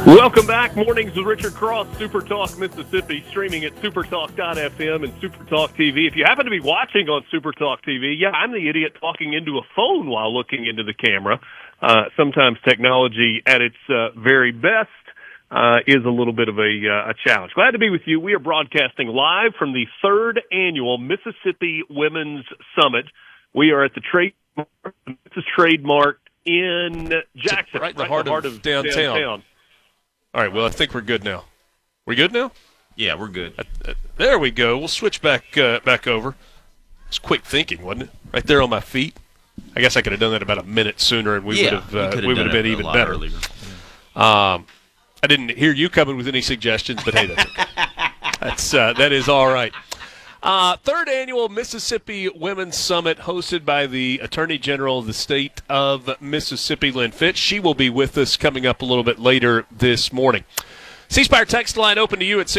Welcome back. Mornings with Richard Cross, Super Talk Mississippi, streaming at supertalk.fm and Supertalk TV. If you happen to be watching on Supertalk TV, yeah, I'm the idiot talking into a phone while looking into the camera. Sometimes technology at its very best is a little bit of a challenge. Glad to be with you. We are broadcasting live from the third annual Mississippi Women's Summit. We are at the Trademark in Jackson, right in the heart of downtown. All right, well, I think we're good now. We good now? Yeah, we're good. There we go. We'll switch back over. It's quick thinking, wasn't it? Right there on my feet. I guess I could have done that about a minute sooner, and we would have been even better. I didn't hear you coming with any suggestions, but hey, that's okay. That is all right. Third annual Mississippi Women's Summit, hosted by the Attorney General of the state of Mississippi, Lynn Fitch. She will be with us coming up a little bit later this morning. C Spire text line open to you at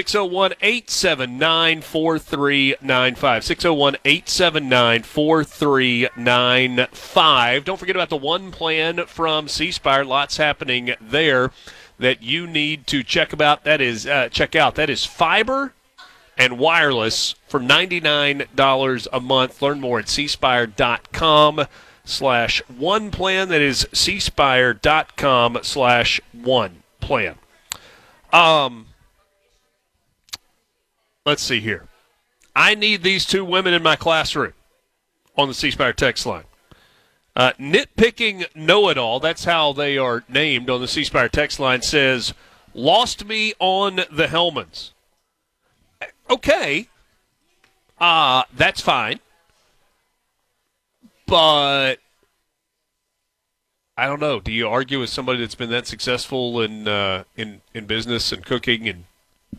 601-879-4395. 601-879-4395. Don't forget about the One Plan from C Spire. Lots happening there that you need to check out. That is fiber and wireless for $99 a month. Learn more at cspire.com/oneplan. That is cspire.com/oneplan. Let's see here. I need these two women in my classroom on the C Spire text line. Nitpicking know-it-all, that's how they are named on the C Spire text line, says, lost me on the Hellmans. Okay, that's fine, but I don't know. Do you argue with somebody that's been that successful in business and cooking? And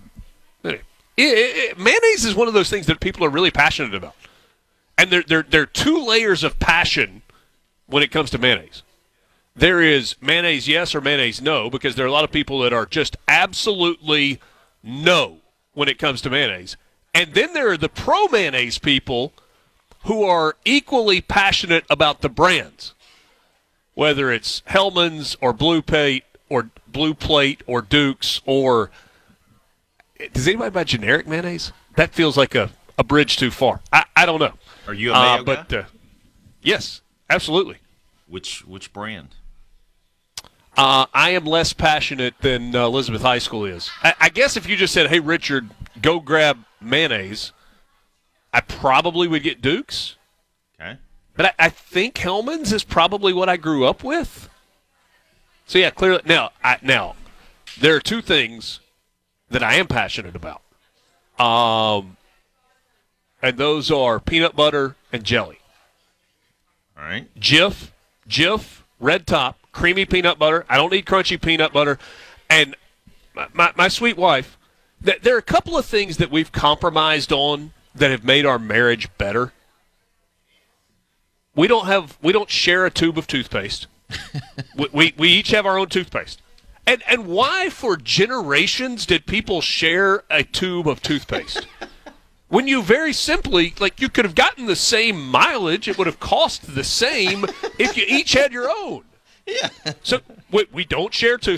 mayonnaise is one of those things that people are really passionate about, and there are two layers of passion when it comes to mayonnaise. There is mayonnaise yes or mayonnaise no, because there are a lot of people that are just absolutely no when it comes to mayonnaise. And then there are the pro-mayonnaise people who are equally passionate about the brands, whether it's Hellmann's or Blue Plate or Duke's, or does anybody buy generic mayonnaise? That feels like a bridge too far. I don't know. Are you a mayo guy? Yes, absolutely. Which brand? I am less passionate than Elizabeth High School is. I guess if you just said, hey, Richard, go grab mayonnaise, I probably would get Duke's. Okay. But I think Hellmann's is probably what I grew up with. So, yeah, clearly. Now, there are two things that I am passionate about. And those are peanut butter and jelly. All right. Jif, red top. Creamy peanut butter. I don't need crunchy peanut butter. And my sweet wife, there are a couple of things that we've compromised on that have made our marriage better. We don't share a tube of toothpaste. we each have our own toothpaste. And why for generations did people share a tube of toothpaste? When you very simply, you could have gotten the same mileage, it would have cost the same if you each had your own. Yeah. So we don't share